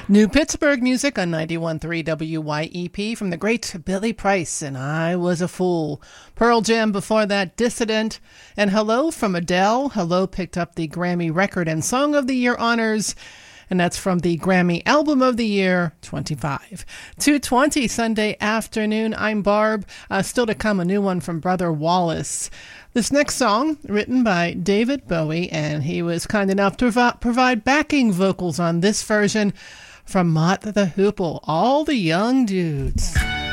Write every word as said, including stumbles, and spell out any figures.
New Pittsburgh music on ninety-one point three W Y E P from the great Billy Price and I Was a Fool. Pearl Jam before that, Dissident. And Hello from Adele. Hello picked up the Grammy Record and Song of the Year honors. And that's from the Grammy Album of the Year, twenty-five. two twenty Sunday afternoon. I'm Barb. Uh, still to come, a new one from Brother Wallace. This next song, written by David Bowie, and he was kind enough to v- provide backing vocals on this version from Mott the Hoople, All the Young Dudes.